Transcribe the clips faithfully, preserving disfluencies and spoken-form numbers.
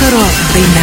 vakaro daina.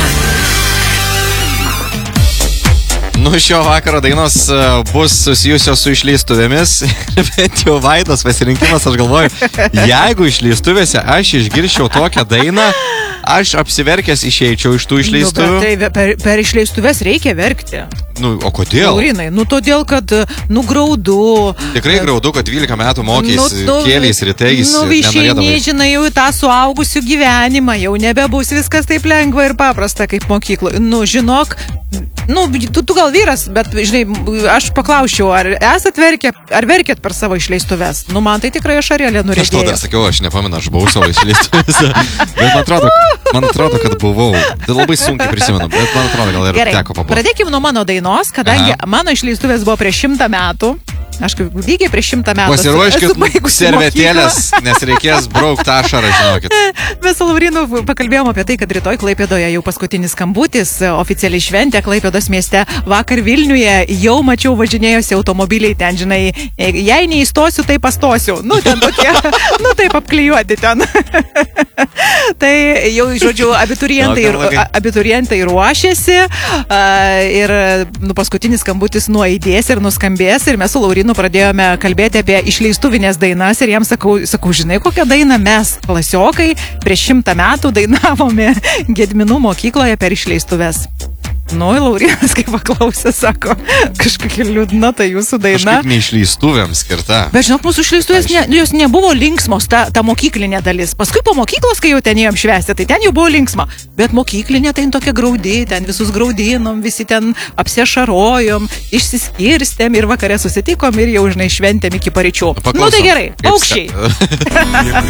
Nu, šio vakaro dainos uh, bus susijusios su išleistuvėmis, bet jau Vaidos pasirinkimas, aš galvoju, jeigu išleistuvėse aš išgirščiau tokią dainą, aš apsiverkęs išeičiau iš tų išleistuvių. Nu, tai per, per išleistuves reikia verkti. Nu, o kodėl? Laurinai, nu todėl, kad nu graudu. Tikrai graudu, kad dvylika metų mokys nu, tu, kėliais rytais. Nu, išeini, žinai, jau į tą suaugusių gyvenimą, jau nebebus viskas taip lengva ir paprasta kaip mokykloje. Nu, žinok, nu, tu, tu gal vyras, bet, žinai, aš paklausčiau, ar esat verkė, ar verkėt per savo išleistuves? Nu, man tai tikrai ašarėlė nuredėjo. Aš tau dar sakiau, aš nepamenu, aš buvau savo išleistuvėse. Bet man atrodo, man atrodo, kad buvau. Tai labai sunkiai prisimenu, bet man atrodo, gal ir Gerai, teko pabūti. Pradėkime nuo mano dainos, kadangi Aha. mano išleistuvės buvo prieš šimtą metų. Aš kaip lygiai prieš šimtą metų pasiruoškit servetėlės, nes reikės braukti ašarą, žinokit. Mes su Laurinu pakalbėjom apie tai, kad rytoj Klaipėdoje jau paskutinis skambutis, oficialiai šventė Klaipėdos mieste. Vakar Vilniuje jau mačiau važinėjosi automobiliai ten, žinai, jei neįstosiu, tai pastosiu. Nu, ten tokie, nu, taip apklijuoti ten. Tai jau, žodžiu, abiturientai, abiturientai ruošiasi ir nu, paskutinis skambutis nuaidės ir nuskambės ir mes su Laurinu pradėjome kalbėti apie išleistuvinės dainas ir jam sakau, sakau, žinai, kokią dainą mes, klasiokai, prieš šimtą metų dainavome Gedminų mokykloje per išleistuves. Nu, Laurinas, kaip paklausė, sako, kažkokia liūdna ta jūsų daina. Kažkaip neišleistuvėms skirta. Bet žinok, mūsų išleistuvės ne, jos nebuvo linksmos, ta, ta mokyklinė dalis. Paskui po mokyklos, kai jau ten ėjom švęsti, tai ten jau buvo linksma. Bet mokyklinė tai tokia graudi, ten visus graudinom, visi ten apsiašarojom, išsiskirstėm ir vakare susitikom ir jau, žinai, šventėm iki paryčių. Nu, tai gerai, aukščiai.